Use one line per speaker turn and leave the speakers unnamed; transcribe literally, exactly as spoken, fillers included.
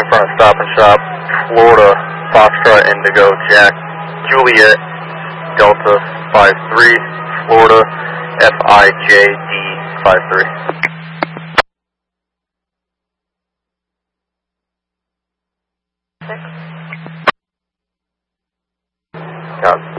front Stop and Shop, Florida, Foxtrot Indigo, Jack, Juliet, Delta five three, Florida, F I J D five three. Got